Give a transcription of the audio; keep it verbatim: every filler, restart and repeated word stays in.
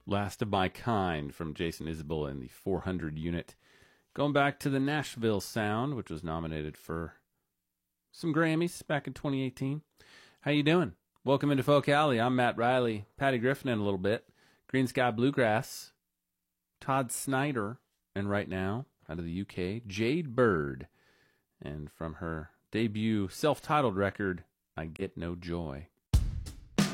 Last of My Kind from Jason Isbell and the four hundred unit. Going back to the Nashville Sound, which was nominated for some Grammys back in twenty eighteen. How you doing? Welcome into Folk Alley. I'm Matt Riley. Patty Griffin in a little bit. Green Sky Bluegrass. Todd Snyder. And right now, out of the U K, Jade Bird. And from her debut self-titled record, I Get No Joy.